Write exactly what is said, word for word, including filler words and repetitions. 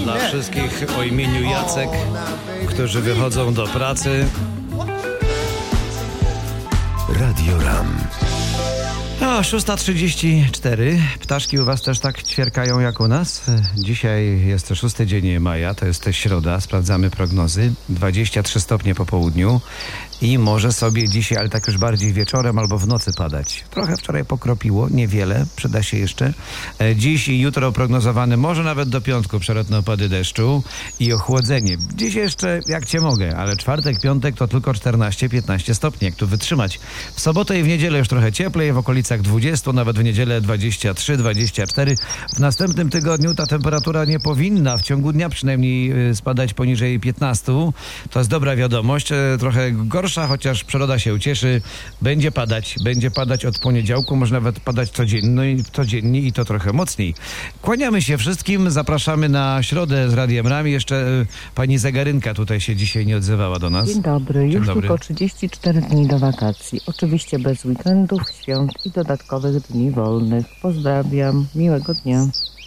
Dla wszystkich o imieniu Jacek, którzy wychodzą do pracy. Radio Ram. O, szósta trzydzieści cztery. Ptaszki u was też tak ćwierkają jak u nas? Dzisiaj jest to szósty dzień maja, to jest środa, sprawdzamy prognozy. dwadzieścia trzy stopnie po południu i może sobie dzisiaj, ale tak już bardziej wieczorem albo w nocy padać. Trochę wczoraj pokropiło, niewiele, przyda się jeszcze. Dziś i jutro prognozowany może nawet do piątku przelotne opady deszczu i ochłodzenie. Dziś jeszcze jak cię mogę, ale czwartek, piątek to tylko czternaście piętnaście stopni, jak tu wytrzymać. W sobotę i w niedzielę już trochę cieplej, w okolicach dwadzieścia, nawet w niedzielę dwadzieścia trzy dwadzieścia cztery. W następnym tygodniu ta temperatura nie powinna w ciągu dnia przynajmniej spadać poniżej piętnaście. To jest dobra wiadomość, trochę gorsza, chociaż przyroda się ucieszy. Będzie padać, będzie padać od poniedziałku, może nawet padać codziennie, codziennie i to trochę mocniej. Kłaniamy się wszystkim, zapraszamy na środę z Radiem Ram. Jeszcze pani Zegarynka tutaj się dzisiaj nie odzywała do nas. Dzień dobry, Dzień już dobry. tylko trzydzieści cztery dni do wakacji. Oczywiście bez weekendów, świąt i dodatkowych dni wolnych. Pozdrawiam, miłego dnia.